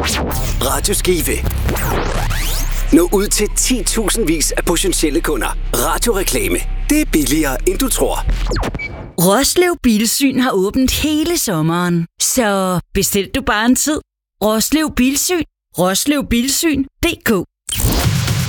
Radio Skive. Nå ud til 10.000 vis af potentielle kunder. Radioreklame. Det er billigere, end du tror. Roslev Bilsyn har åbent hele sommeren. Så bestil du bare en tid. Roslev Bilsyn. roslevbilsyn.dk